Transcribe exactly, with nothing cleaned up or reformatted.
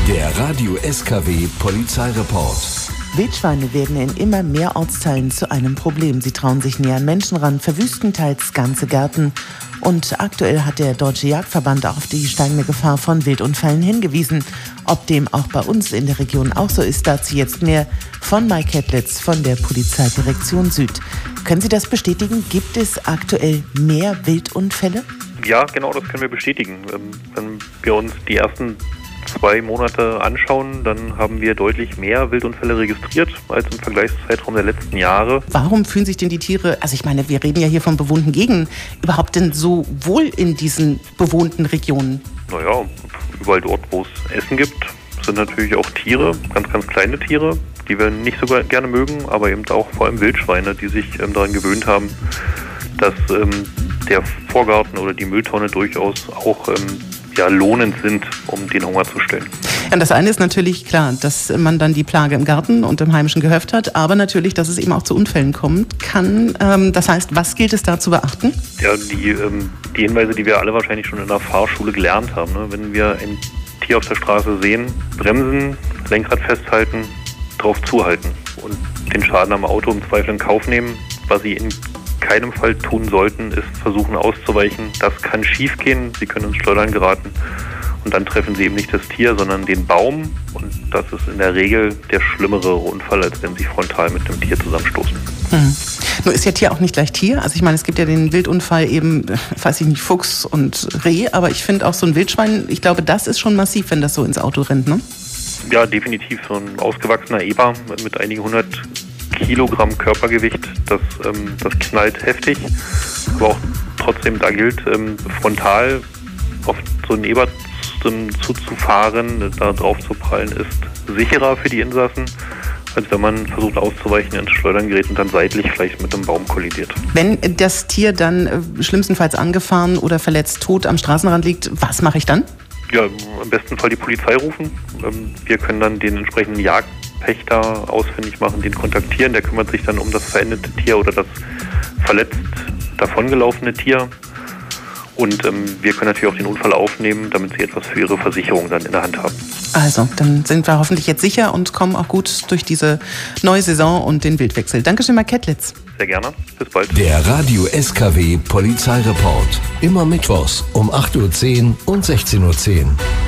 Der Radio S K W Polizeireport. Wildschweine werden in immer mehr Ortsteilen zu einem Problem. Sie trauen sich näher an Menschen ran, verwüsten teils ganze Gärten. Und aktuell hat der Deutsche Jagdverband auf die steigende Gefahr von Wildunfällen hingewiesen. Ob dem auch bei uns in der Region auch so ist, dazu jetzt mehr von Mike Kettlitz von der Polizeidirektion Süd. Können Sie das bestätigen? Gibt es aktuell mehr Wildunfälle? Ja, genau, das können wir bestätigen. Wenn wir uns die ersten zwei Monate anschauen, dann haben wir deutlich mehr Wildunfälle registriert als im Vergleichszeitraum der letzten Jahre. Warum fühlen sich denn die Tiere, also ich meine, wir reden ja hier von bewohnten Gegenden, überhaupt denn so wohl in diesen bewohnten Regionen? Naja, überall dort, wo es Essen gibt, sind natürlich auch Tiere, ganz, ganz kleine Tiere, die wir nicht so gerne mögen, aber eben auch vor allem Wildschweine, die sich ähm, daran gewöhnt haben, dass ähm, der Vorgarten oder die Mülltonne durchaus auch ähm, ja, lohnend sind, um den Hunger zu stillen. Ja, das eine ist natürlich klar, dass man dann die Plage im Garten und im heimischen Gehöft hat, aber natürlich, dass es eben auch zu Unfällen kommt kann. Ähm, das heißt, was gilt es da zu beachten? Ja, die, ähm, die Hinweise, die wir alle wahrscheinlich schon in der Fahrschule gelernt haben. Ne? Wenn wir ein Tier auf der Straße sehen, bremsen, Lenkrad festhalten, drauf zuhalten und den Schaden am Auto im Zweifel in Kauf nehmen. Was Sie in keinem Fall tun sollten, ist versuchen auszuweichen. Das kann schief gehen, Sie können ins Schleudern geraten und dann treffen Sie eben nicht das Tier, sondern den Baum, und das ist in der Regel der schlimmere Unfall, als wenn Sie frontal mit dem Tier zusammenstoßen. Hm. Nur ist ja Tier auch nicht gleich Tier. Also ich meine, es gibt ja den Wildunfall eben, weiß ich nicht, Fuchs und Reh, aber ich finde auch so ein Wildschwein, ich glaube, das ist schon massiv, wenn das so ins Auto rennt, ne? Ja, definitiv. So ein ausgewachsener Eber mit einigen hundert Kilogramm Körpergewicht, das, ähm, das knallt heftig, aber auch trotzdem, da gilt, ähm, frontal auf so einen Eber zuzufahren, da drauf zu prallen, ist sicherer für die Insassen, als wenn man versucht auszuweichen, ins Schleudern gerät und dann seitlich vielleicht mit einem Baum kollidiert. Wenn das Tier dann äh, schlimmstenfalls angefahren oder verletzt tot am Straßenrand liegt, was mache ich dann? Ja, im besten Fall die Polizei rufen. Ähm, wir können dann den entsprechenden Jagdpächter ausfindig machen, den kontaktieren. Der kümmert sich dann um das verendete Tier oder das verletzt davongelaufene Tier. Und ähm, wir können natürlich auch den Unfall aufnehmen, damit Sie etwas für Ihre Versicherung dann in der Hand haben. Also, dann sind wir hoffentlich jetzt sicher und kommen auch gut durch diese neue Saison und den Wildwechsel. Dankeschön, Mike Kettlitz. Sehr gerne. Bis bald. Der Radio S K W Polizeireport. Immer mittwochs um acht Uhr zehn und sechzehn Uhr zehn.